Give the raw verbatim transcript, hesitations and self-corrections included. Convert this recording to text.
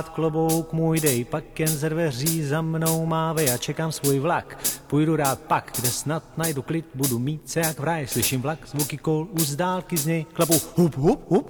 Klobouk můj dej, pak jen ze dveří za mnou mávej, já čekám svůj vlak. Půjdu rád pak, kde snad najdu klid, budu mít se jak v ráji. Slyším vlak, zvuky kol, už z dálky z něj klapou hup, hup, hup.